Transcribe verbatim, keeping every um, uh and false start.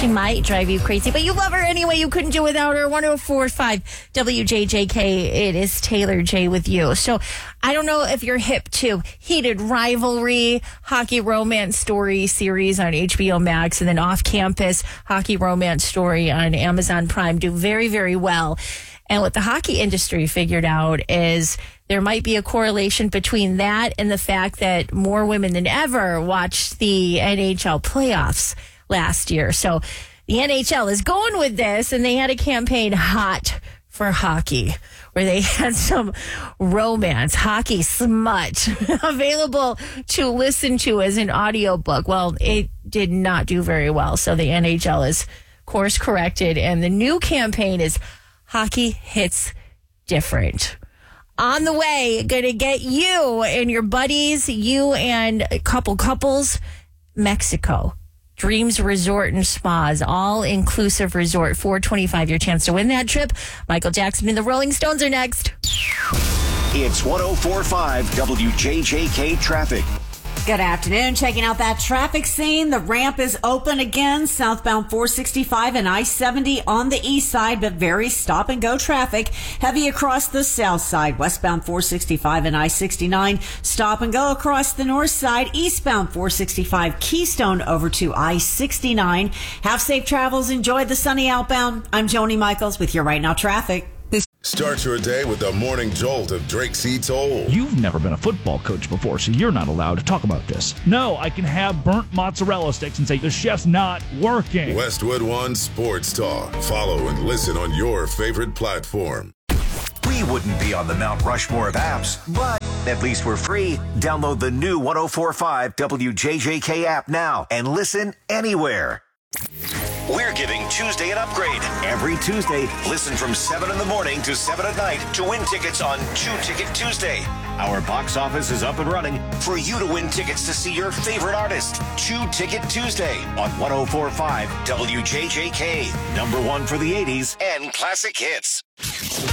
She might drive you crazy, but you love her anyway. You couldn't do without her. one oh four point five W J J K. It is Taylor J with you. So I don't know if you're hip to Heated Rivalry, Hockey Romance Story series on H B O Max, and then Off Campus, Hockey Romance Story on Amazon Prime do very, very well. And what the hockey industry figured out is there might be a correlation between that and the fact that more women than ever watched the N H L playoffs last year. So the N H L is going with this, and they had a campaign, Hot for Hockey, where they had some romance, hockey smut available to listen to as an audiobook. Well, it did not do very well. So the N H L is course corrected, and the new campaign is Hockey Hits Different. On the way, going to get you and your buddies, you and a couple couples, Mexico. Dreams Resort and Spas, all-inclusive resort, four twenty-five, your chance to win that trip. Michael Jackson and the Rolling Stones are next. It's one oh four point five W J J K Traffic. Good afternoon. Checking out that traffic scene. The ramp is open again, southbound four sixty-five and I seventy on the east side, but very stop-and-go traffic. Heavy across the south side, westbound four sixty-five and I sixty-nine. Stop-and-go across the north side, eastbound four sixty-five Keystone over to I sixty-nine. Have safe travels. Enjoy the sunny outbound. I'm Joni Michaels with your Right Now Traffic. Start your day with the morning jolt of Drake C. Toll. You've never been a football coach before, so you're not allowed to talk about this. No, I can have burnt mozzarella sticks and say the chef's not working. Westwood One Sports Talk. Follow and listen on your favorite platform. We wouldn't be on the Mount Rushmore of apps, but at least we're free. Download the new one oh four point five W J J K app now and listen anywhere. We're giving Tuesday an upgrade. Every Tuesday, listen from seven in the morning to seven at night to win tickets on Two Ticket Tuesday. Our box office is up and running for you to win tickets to see your favorite artist. Two Ticket Tuesday on one oh four point five W J J K. Number one for the eighties and classic hits.